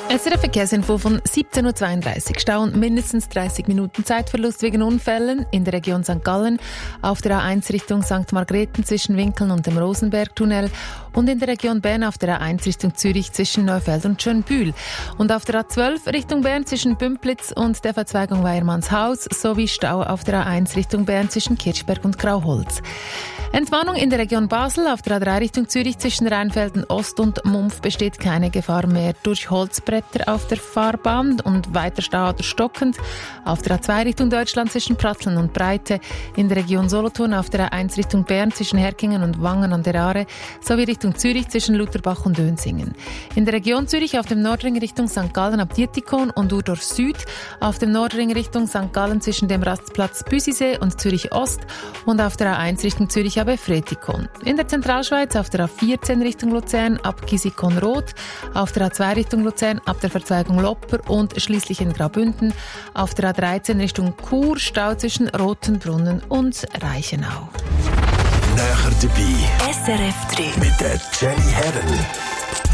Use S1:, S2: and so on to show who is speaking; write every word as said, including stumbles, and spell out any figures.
S1: S R F-Verkehrsinfo von siebzehn Uhr zweiunddreißig. Stau und mindestens dreißig Minuten Zeitverlust wegen Unfällen in der Region Sankt Gallen, auf der A eins Richtung Sankt Margrethen zwischen Winkeln und dem Rosenbergtunnel und in der Region Bern auf der A eins Richtung Zürich zwischen Neufeld und Schönbühl und auf der A zwölf Richtung Bern zwischen Bümplitz und der Verzweigung Weiermannshaus sowie Stau auf der A eins Richtung Bern zwischen Kirchberg und Grauholz. Entwarnung in der Region Basel, auf der A drei Richtung Zürich zwischen Rheinfelden Ost und Mumpf besteht keine Gefahr mehr durch Holzbretter auf der Fahrbahn und weiter Stau oder stockend. Auf der A zwei Richtung Deutschland zwischen Pratteln und Breite, in der Region Solothurn auf der A eins Richtung Bern zwischen Herkingen und Wangen an der Aare sowie Richtung Zürich zwischen Lutherbach und Dönsingen. In der Region Zürich auf dem Nordring Richtung Sankt Gallen ab Dietikon und Urdorf Süd, auf dem Nordring Richtung Sankt Gallen zwischen dem Rastplatz Büsisee und Zürich Ost und auf der A eins Richtung Zürich bei Fretikon. In der Zentralschweiz auf der A vierzehn Richtung Luzern ab Gisikon-Rot, auf der A zwei Richtung Luzern ab der Verzweigung Lopper und schließlich in Graubünden, auf der A dreizehn Richtung Chur Stau zwischen Rotenbrunnen und Reichenau.
S2: Näher dabei.
S3: S R F drei.
S2: Mit der Jenny Herren.